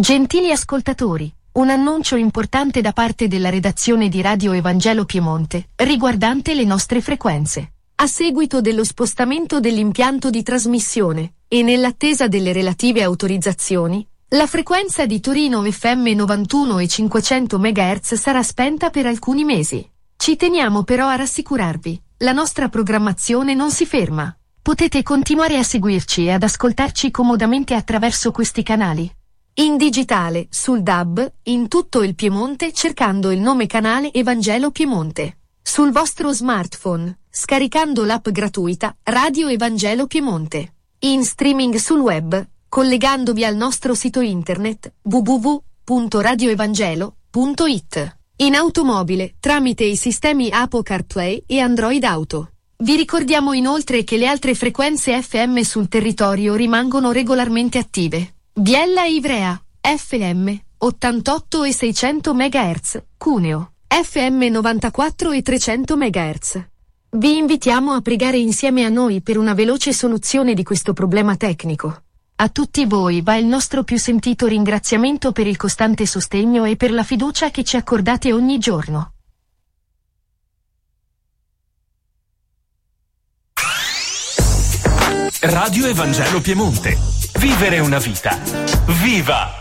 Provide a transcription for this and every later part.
Gentili ascoltatori, un annuncio importante da parte della redazione di Radio Evangelo Piemonte, riguardante le nostre frequenze. A seguito dello spostamento dell'impianto di trasmissione, e nell'attesa delle relative autorizzazioni, la frequenza di Torino FM 91 e 500 MHz sarà spenta per alcuni mesi. Ci teniamo però a rassicurarvi, la nostra programmazione non si ferma. Potete continuare a seguirci e ad ascoltarci comodamente attraverso questi canali. In digitale, sul DAB, in tutto il Piemonte cercando il nome canale Evangelo Piemonte. Sul vostro smartphone, scaricando l'app gratuita Radio Evangelo Piemonte. In streaming sul web, collegandovi al nostro sito internet www.radioevangelo.it. In automobile, tramite i sistemi Apple CarPlay e Android Auto. Vi ricordiamo inoltre che le altre frequenze FM sul territorio rimangono regolarmente attive. Biella e Ivrea, FM, 88 e 600 MHz, Cuneo, FM 94 e 300 MHz. Vi invitiamo a pregare insieme a noi per una veloce soluzione di questo problema tecnico. A tutti voi va il nostro più sentito ringraziamento per il costante sostegno e per la fiducia che ci accordate ogni giorno. Radio Evangelo Piemonte. Vivere una vita. Viva!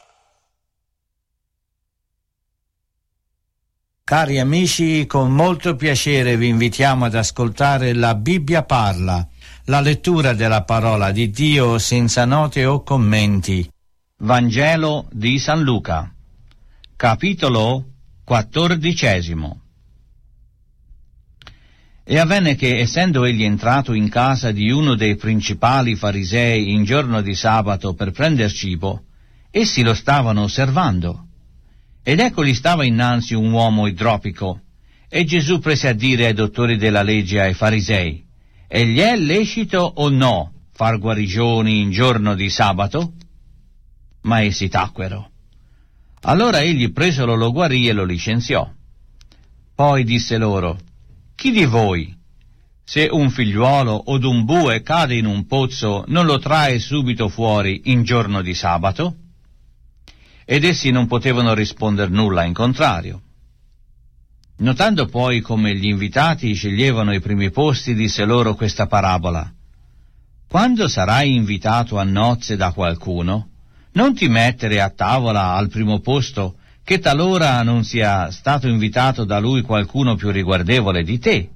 Cari amici, con molto piacere vi invitiamo ad ascoltare La Bibbia parla, la lettura della parola di Dio senza note o commenti. Vangelo di San Luca, capitolo 14. E avvenne che, essendo egli entrato in casa di uno dei principali farisei in giorno di sabato per prender cibo, essi lo stavano osservando. Ed ecco gli stava innanzi un uomo idropico, e Gesù prese a dire ai dottori della legge e ai farisei: «E gli è lecito o no far guarigioni in giorno di sabato?» Ma essi tacquero. Allora egli presolo lo guarì e lo licenziò. Poi disse loro: «Chi di voi, se un figliuolo o un bue cade in un pozzo, non lo trae subito fuori in giorno di sabato?» Ed essi non potevano risponder nulla in contrario. Notando poi come gli invitati sceglievano i primi posti, disse loro questa parabola: «Quando sarai invitato a nozze da qualcuno, non ti mettere a tavola al primo posto, che talora non sia stato invitato da lui qualcuno più riguardevole di te.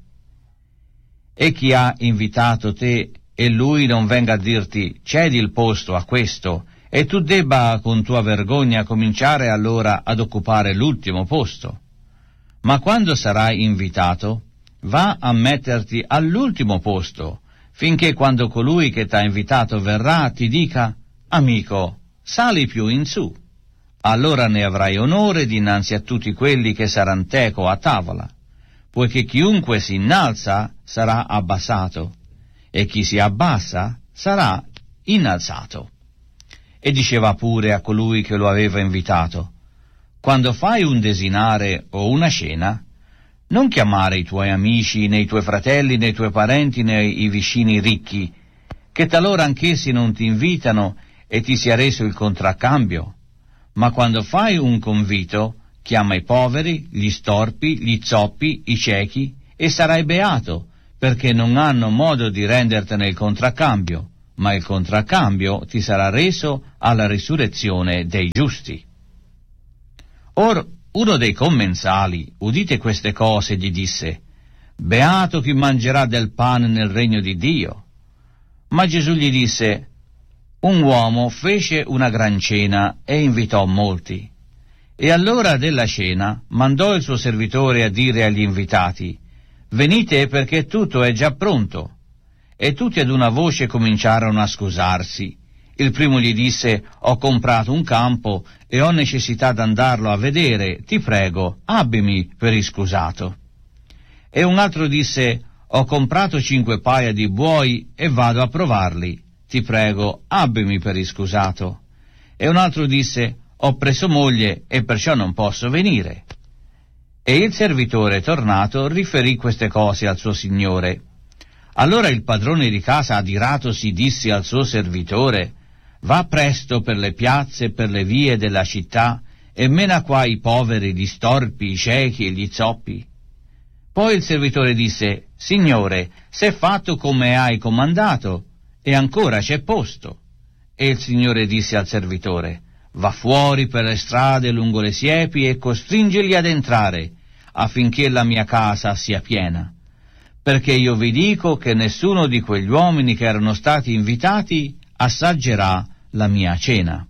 E chi ha invitato te e lui non venga a dirti: cedi il posto a questo, e tu debba con tua vergogna cominciare allora ad occupare l'ultimo posto. Ma quando sarai invitato, va a metterti all'ultimo posto, finché quando colui che t'ha invitato verrà ti dica: amico, sali più in su. Allora ne avrai onore dinanzi a tutti quelli che saranno teco a tavola, poiché chiunque si innalza sarà abbassato, e chi si abbassa sarà innalzato». E diceva pure a colui che lo aveva invitato: «Quando fai un desinare o una cena, non chiamare i tuoi amici, né i tuoi fratelli, né i tuoi parenti, né i vicini ricchi, che talora anch'essi non ti invitano e ti sia reso il contraccambio. Ma quando fai un convito, chiama i poveri, gli storpi, gli zoppi, i ciechi, e sarai beato, perché non hanno modo di rendertene il contraccambio, ma il contraccambio ti sarà reso alla risurrezione dei giusti». Or uno dei commensali, udite queste cose, gli disse: «Beato chi mangerà del pane nel regno di Dio». Ma Gesù gli disse: «Un uomo fece una gran cena e invitò molti. E all'ora della cena mandò il suo servitore a dire agli invitati: venite, perché tutto è già pronto. E tutti ad una voce cominciarono a scusarsi. Il primo gli disse: ho comprato un campo e ho necessità d'andarlo a vedere, ti prego, abbimi per iscusato. E un altro disse: ho comprato 5 paia di buoi e vado a provarli, ti prego, abbimi per iscusato. E un altro disse: ho preso moglie e perciò non posso venire. E il servitore, tornato, riferì queste cose al suo signore. Allora il padrone di casa, adiratosi, disse al suo servitore: va presto per le piazze e per le vie della città e mena qua i poveri, gli storpi, i ciechi e gli zoppi. Poi il servitore disse: Signore, s'è fatto come hai comandato, e ancora c'è posto. E il Signore disse al servitore: Va fuori per le strade lungo le siepi e costringili ad entrare, affinché la mia casa sia piena. Perché io vi dico che nessuno di quegli uomini che erano stati invitati assaggerà la mia cena.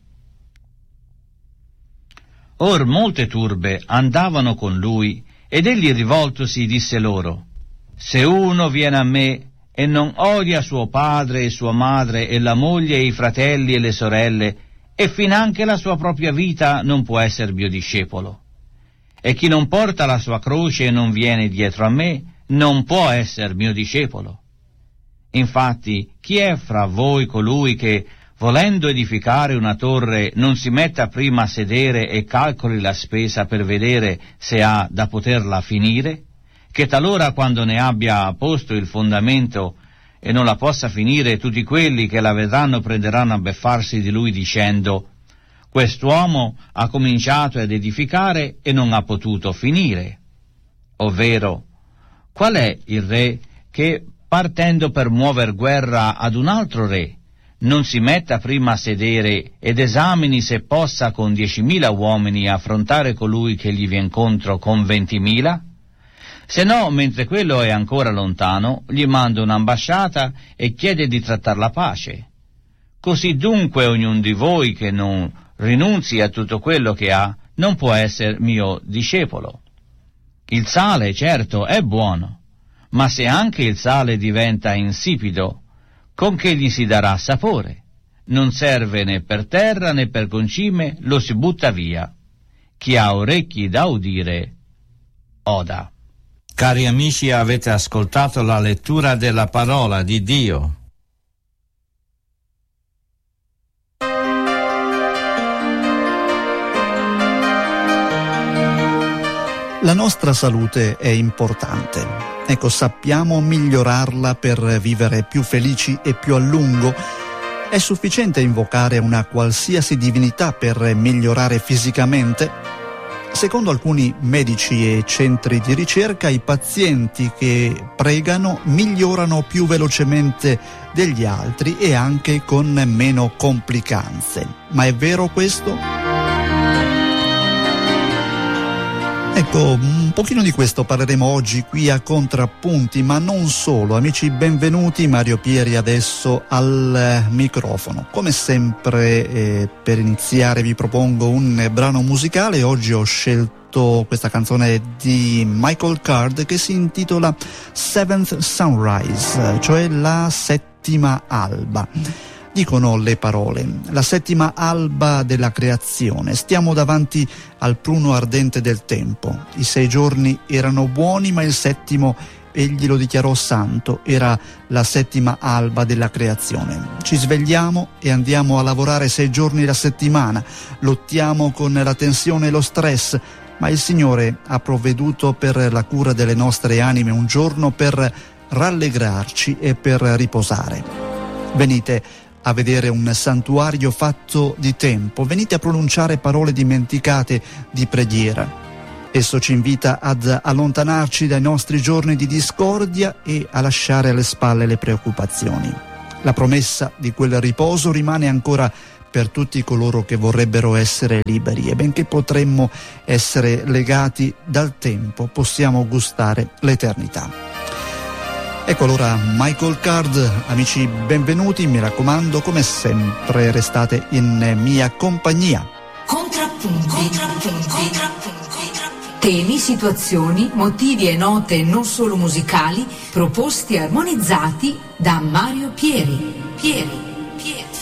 Or molte turbe andavano con lui, ed egli rivoltosi disse loro: Se uno viene a me e non odia suo padre e sua madre e la moglie e i fratelli e le sorelle, e finanche la sua propria vita, non può essere mio discepolo. E chi non porta la sua croce e non viene dietro a me, non può essere mio discepolo. Infatti, chi è fra voi colui che, volendo edificare una torre, non si metta prima a sedere e calcoli la spesa per vedere se ha da poterla finire, che talora quando ne abbia posto il fondamento e non la possa finire, tutti quelli che la vedranno prenderanno a beffarsi di lui dicendo: Quest'uomo ha cominciato ad edificare e non ha potuto finire. Ovvero, qual è il re che, partendo per muover guerra ad un altro re, non si metta prima a sedere ed esamini se possa con 10.000 uomini affrontare colui che gli vien contro con 20.000? Se no, mentre quello è ancora lontano, gli manda un'ambasciata e chiede di trattar la pace. Così dunque ognuno di voi che non rinunzi a tutto quello che ha, non può essere mio discepolo. Il sale, certo, è buono, ma se anche il sale diventa insipido, con che gli si darà sapore? Non serve né per terra né per concime, lo si butta via. Chi ha orecchi da udire, oda. Cari amici, avete ascoltato la lettura della parola di Dio. La nostra salute è importante. Ecco, sappiamo migliorarla per vivere più felici e più a lungo. È sufficiente invocare una qualsiasi divinità per migliorare fisicamente? Secondo alcuni medici e centri di ricerca, i pazienti che pregano migliorano più velocemente degli altri e anche con meno complicanze. Ma è vero questo? Ecco, un pochino di questo parleremo oggi qui a Contrappunti, ma non solo. Amici, benvenuti. Mario Pieri adesso al microfono. Come sempre, per iniziare vi propongo un brano musicale. Oggi ho scelto questa canzone di Michael Card che si intitola Seventh Sunrise, cioè la settima alba. Dicono le parole, la settima alba della creazione, stiamo davanti al pruno ardente del tempo. I 6 giorni erano buoni, ma il settimo, egli lo dichiarò santo, era la settima alba della creazione. Ci svegliamo e andiamo a lavorare 6 giorni la settimana, lottiamo con la tensione e lo stress, ma il Signore ha provveduto per la cura delle nostre anime un giorno per rallegrarci e per riposare. Venite a vedere un santuario fatto di tempo, venite a pronunciare parole dimenticate di preghiera. Esso ci invita ad allontanarci dai nostri giorni di discordia e a lasciare alle spalle le preoccupazioni. La promessa di quel riposo rimane ancora per tutti coloro che vorrebbero essere liberi, e benché potremmo essere legati dal tempo, possiamo gustare l'eternità. Ecco allora Michael Card, amici benvenuti, mi raccomando, come sempre restate in mia compagnia. Contrappunti. Temi, situazioni, motivi e note non solo musicali, proposti e armonizzati da Mario Pieri.